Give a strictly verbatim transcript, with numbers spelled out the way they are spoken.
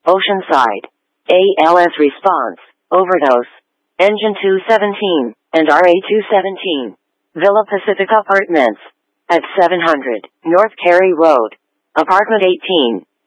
Oceanside. A L S response, overdose. Engine two seventeen, and R A two seventeen. Villa Pacific Apartments. At seven hundred, North Cary Road. Apartment eighteen.